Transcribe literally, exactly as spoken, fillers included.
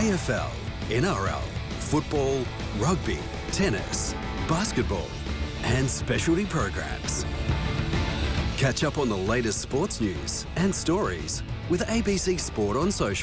F L, N R L, football, rugby, tennis, basketball, and specialty programs. Catch up on the latest sports news and stories with A B C Sport on social.